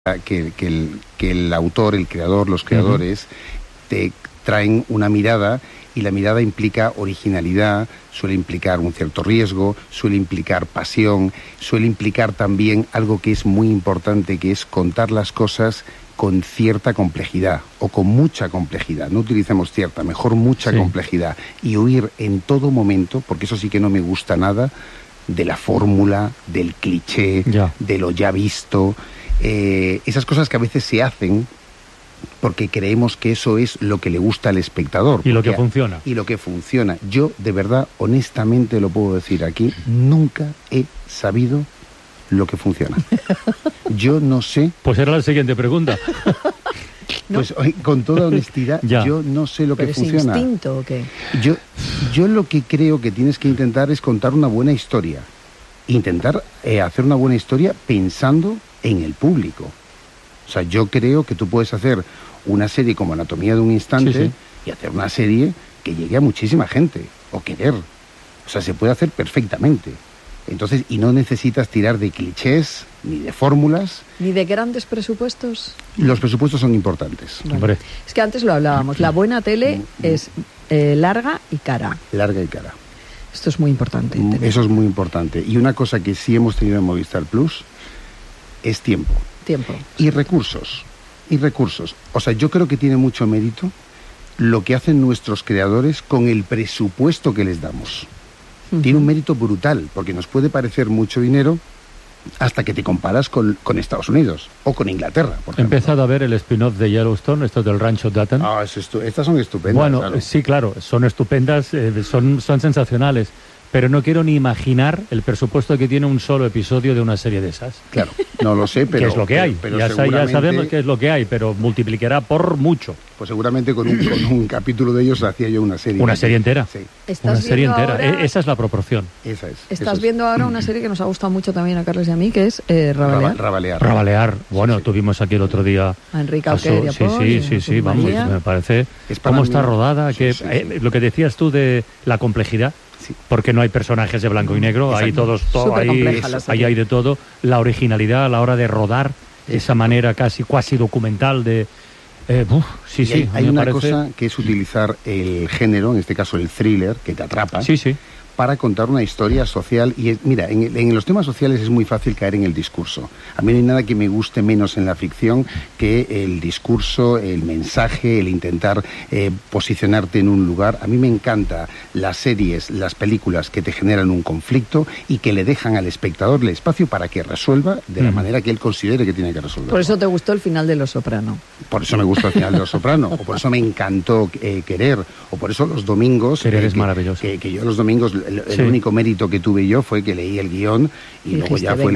que el autor, el creador, los creadores te traen una mirada, y la mirada implica originalidad, suele implicar un cierto riesgo, suele implicar pasión, suele implicar también algo que es muy importante, que es contar las cosas con cierta complejidad o con mucha complejidad. No utilicemos cierta, mejor mucha complejidad, y huir en todo momento, porque eso sí que no me gusta nada, de la fórmula, del cliché, de lo ya visto, esas cosas que a veces se hacen porque creemos que eso es lo que le gusta al espectador. Y lo que funciona. Y lo que funciona. Yo, de verdad, honestamente lo puedo decir aquí, nunca he sabido lo que funciona. Yo no sé... Pues era la siguiente pregunta. Pues con toda honestidad, yo no sé lo que funciona. ¿Pero es instinto o qué? Yo lo que creo que tienes que intentar es contar una buena historia. Intentar hacer una buena historia pensando en el público. O sea, yo creo que tú puedes hacer una serie como Anatomía de un Instante y hacer una serie que llegue a muchísima gente, o querer. O sea, se puede hacer perfectamente. Entonces, y no necesitas tirar de clichés, ni de fórmulas. ¿Ni de grandes presupuestos? Los presupuestos son importantes. Vale. Es que antes lo hablábamos, la buena tele es larga y cara. Larga y cara. Esto es muy importante. Eso es muy importante. Y una cosa que sí hemos tenido en Movistar Plus es tiempo. Y recursos. O sea, yo creo que tiene mucho mérito lo que hacen nuestros creadores con el presupuesto que les damos. Tiene un mérito brutal, porque nos puede parecer mucho dinero hasta que te comparas con Estados Unidos o con Inglaterra, por ejemplo. He empezado a ver el spin-off de Yellowstone, esto del Rancho Dutton. Estas son estupendas. Bueno, claro. Sí, claro, son estupendas, son sensacionales. Pero no quiero ni imaginar el presupuesto que tiene un solo episodio de una serie de esas. Claro, no lo sé, pero... ¿Qué es lo que hay? Ya sabemos qué es lo que hay, pero multiplicará por mucho. Pues seguramente con un capítulo de ellos hacía yo una serie. ¿Una serie entera? Sí. Una serie entera. Esa es la proporción. Esa es. Estás viendo ahora una serie que nos ha gustado mucho también a Carles y a mí, que es Rabalear. Rabalear. Bueno, tuvimos aquí el otro día... A Enrique Auquer y a Paul. Sí, vamos, me parece... Cómo está rodada, lo que decías tú de la complejidad. Sí. Porque no hay personajes de blanco y negro, hay ahí hay de todo. La originalidad a la hora de rodar, esa manera cuasi documental de... Hay una cosa que es utilizar el género, en este caso el thriller, que te atrapa, para contar una historia social. Y mira, en los temas sociales es muy fácil caer en el discurso. A mí no hay nada que me guste menos en la ficción que el discurso, el mensaje, el intentar posicionarte en un lugar. A mí me encanta las series, las películas que te generan un conflicto y que le dejan al espectador el espacio para que resuelva de la manera que él considere que tiene que resolver. Por eso te gustó el final de Los Soprano. Por eso me gustó el final de Los Soprano, o por eso me encantó Querer, o por eso los domingos... Querer es maravilloso. Que yo los domingos... El único mérito que tuve yo fue que leí el guión y luego ya fue...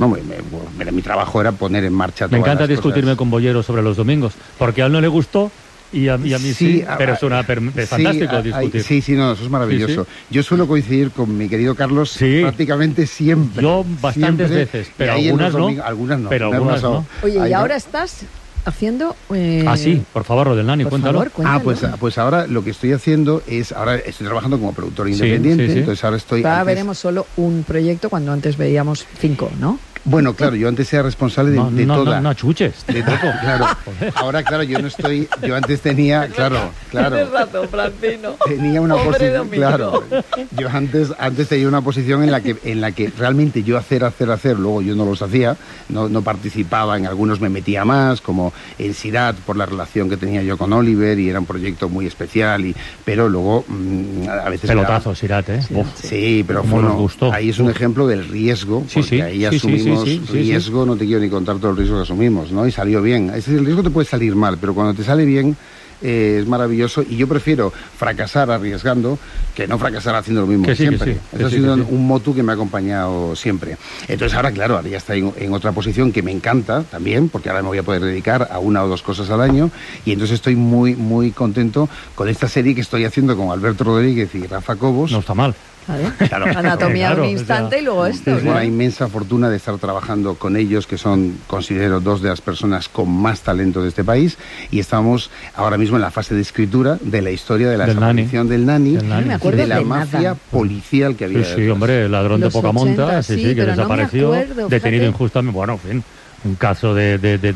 mi trabajo era poner en marcha todas las cosas. Me encanta discutirme con Bollero sobre los domingos, porque a él no le gustó y a mí sí, pero es fantástico discutir. Eso es maravilloso. Sí. Yo suelo coincidir con mi querido Carlos prácticamente siempre. Yo bastantes veces, pero algunas no. Pero algunas no. Oye, y ahora estás... haciendo... sí, por favor, Rodelnani, cuéntalo. Pues ahora lo que estoy haciendo es... Ahora estoy trabajando como productor independiente, entonces ahora estoy... Ahora veremos solo un proyecto cuando antes veíamos 5, ¿no? Bueno, claro, yo antes era responsable de toda... No chuches. De todo, claro. Ahora, claro, yo no estoy... Yo antes tenía... Claro. Tienes razón, Francino. Tenía una posición... Claro. Yo antes tenía una posición en la que realmente yo hacer, luego yo no los hacía, no participaba, en algunos me metía más, como en Sirat, por la relación que tenía yo con Oliver, y era un proyecto muy especial, pero luego a veces... Pelotazo, Sirat, ¿eh? Sí, pero nos gustó. Ahí es un ejemplo del riesgo, porque ahí asumimos riesgo, no te quiero ni contar todo el riesgo que asumimos, ¿no? Y salió bien. Es decir, el riesgo te puede salir mal, pero cuando te sale bien es maravilloso, y yo prefiero fracasar arriesgando que no fracasar haciendo lo mismo siempre. Eso ha sido un motu que me ha acompañado siempre. Entonces ahora, claro, ahora ya está en otra posición que me encanta también, porque ahora me voy a poder dedicar a una o dos cosas al año, y entonces estoy muy, muy contento con esta serie que estoy haciendo con Alberto Rodríguez y Rafa Cobos. No está mal. Claro. Anatomía de un Instante y luego esto. Es una inmensa fortuna de estar trabajando con ellos, que son, considero, dos de las personas con más talento de este país, y estamos ahora mismo en la fase de escritura de la historia de la desaparición del Nani, de la mafia policial que había. Sí, hombre, el ladrón de poca monta, que desapareció, detenido injustamente. Bueno, en fin. un caso de